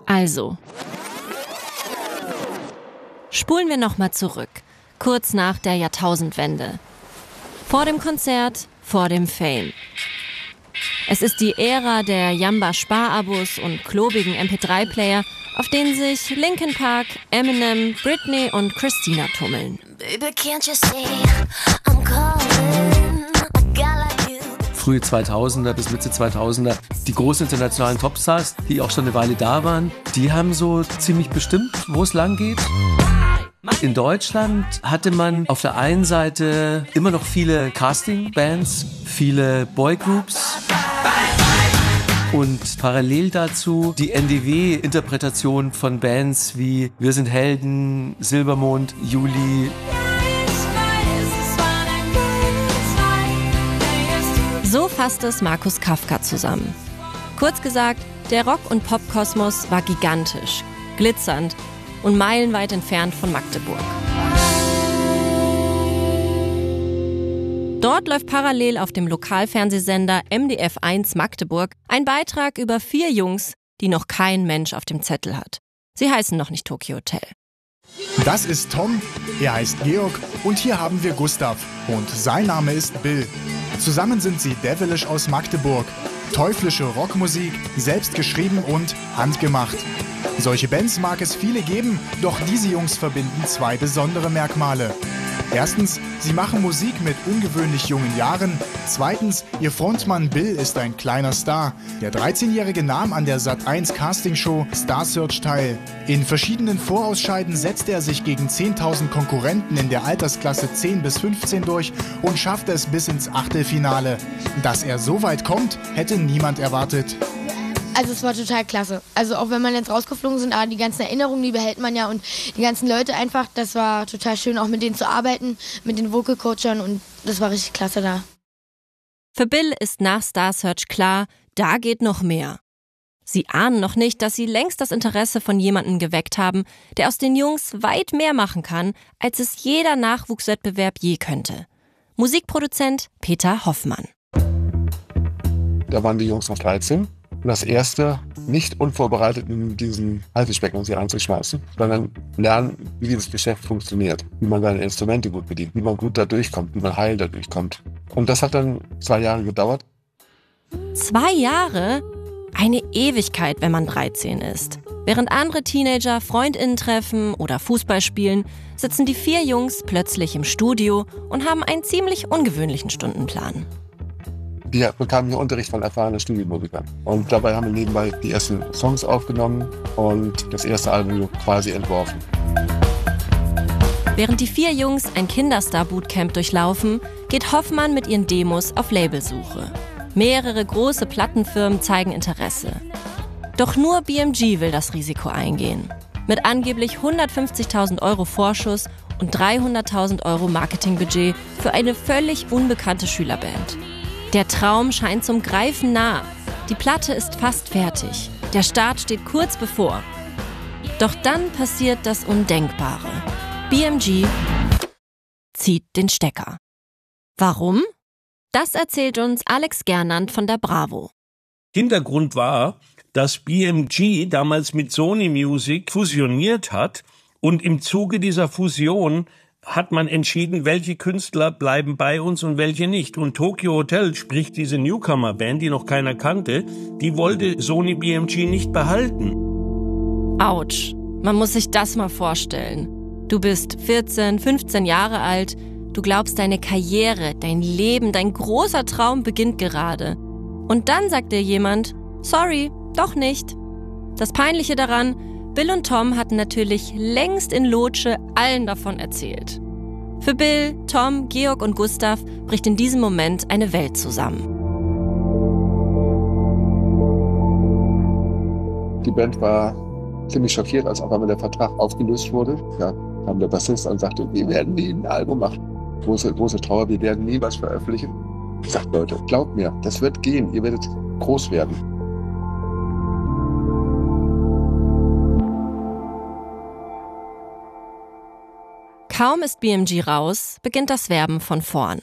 Also, spulen wir nochmal zurück, kurz nach der Jahrtausendwende. Vor dem Konzert, vor dem Fame. Es ist die Ära der Jamba-Sparabos und klobigen MP3-Player, auf denen sich Linkin Park, Eminem, Britney und Christina tummeln. Baby, can't you see I'm calling a guy like you? Frühe 2000er bis Mitte 2000er, die großen internationalen Topstars, die auch schon eine Weile da waren, die haben so ziemlich bestimmt, wo es lang geht. In Deutschland hatte man auf der einen Seite immer noch viele Casting-Bands, viele Boygroups und parallel dazu die NDW-Interpretation von Bands wie Wir sind Helden, Silbermond, Juli. So fasst es Markus Kafka zusammen. Kurz gesagt, der Rock- und Popkosmos war gigantisch, glitzernd und meilenweit entfernt von Magdeburg. Dort läuft parallel auf dem Lokalfernsehsender MDF1 Magdeburg ein Beitrag über 4 Jungs, die noch kein Mensch auf dem Zettel hat. Sie heißen noch nicht Tokyo Hotel. Das ist Tom, er heißt Georg und hier haben wir Gustav und sein Name ist Bill. Zusammen sind sie devilish aus Magdeburg. Teuflische Rockmusik, selbst geschrieben und handgemacht. Solche Bands mag es viele geben, doch diese Jungs verbinden 2 besondere Merkmale. Erstens, sie machen Musik mit ungewöhnlich jungen Jahren. Zweitens, ihr Frontmann Bill ist ein kleiner Star. Der 13-Jährige nahm an der Sat.1 Castingshow Star Search teil. In verschiedenen Vorausscheiden setzte er sich gegen 10.000 Konkurrenten in der Altersklasse 10 bis 15 durch und schaffte es bis ins Achtelfinale. Dass er so weit kommt, hätte niemand erwartet. Also es war total klasse. Also auch wenn man jetzt rausgeflogen sind, aber die ganzen Erinnerungen, die behält man ja und die ganzen Leute einfach, das war total schön, auch mit denen zu arbeiten, mit den Vocal-Coachern und das war richtig klasse da. Für Bill ist nach Star Search klar, da geht noch mehr. Sie ahnen noch nicht, dass sie längst das Interesse von jemandem geweckt haben, der aus den Jungs weit mehr machen kann, als es jeder Nachwuchswettbewerb je könnte. Musikproduzent Peter Hoffmann. Da waren die Jungs noch 13. Und das Erste, nicht unvorbereitet in diesen Haifischbecken sie anzuschmeißen, sondern lernen, wie dieses Geschäft funktioniert, wie man seine Instrumente gut bedient, wie man gut da durchkommt, wie man heil da durchkommt. Und das hat dann 2 Jahre gedauert. 2 Jahre? Eine Ewigkeit, wenn man 13 ist. Während andere Teenager Freundinnen treffen oder Fußball spielen, sitzen die 4 Jungs plötzlich im Studio und haben einen ziemlich ungewöhnlichen Stundenplan. Wir bekamen hier Unterricht von erfahrenen Studiomusikern. Und dabei haben wir nebenbei die ersten Songs aufgenommen und das erste Album quasi entworfen. Während die 4 Jungs ein Kinderstar-Bootcamp durchlaufen, geht Hoffmann mit ihren Demos auf Labelsuche. Mehrere große Plattenfirmen zeigen Interesse. Doch nur BMG will das Risiko eingehen. Mit angeblich 150.000 € Vorschuss und 300.000 € Marketingbudget für eine völlig unbekannte Schülerband. Der Traum scheint zum Greifen nah. Die Platte ist fast fertig. Der Start steht kurz bevor. Doch dann passiert das Undenkbare. BMG zieht den Stecker. Warum? Das erzählt uns Alex Gernand von der Bravo. Hintergrund war, dass BMG damals mit Sony Music fusioniert hat und im Zuge dieser Fusion hat man entschieden, welche Künstler bleiben bei uns und welche nicht. Und Tokyo Hotel, sprich diese Newcomer-Band, die noch keiner kannte, die wollte Sony BMG nicht behalten. Autsch, man muss sich das mal vorstellen. Du bist 14, 15 Jahre alt, du glaubst, deine Karriere, dein Leben, dein großer Traum beginnt gerade. Und dann sagt dir jemand, sorry, doch nicht. Das Peinliche daran, Bill und Tom hatten natürlich längst in Lotsche allen davon erzählt. Für Bill, Tom, Georg und Gustav bricht in diesem Moment eine Welt zusammen. Die Band war ziemlich schockiert, als auf einmal der Vertrag aufgelöst wurde. Ja, kam der Bassist und sagte, wir werden nie ein Album machen. Große Trauer, wir werden nie was veröffentlichen. Ich sag, Leute, glaubt mir, das wird gehen, ihr werdet groß werden. Kaum ist BMG raus, beginnt das Werben von vorn.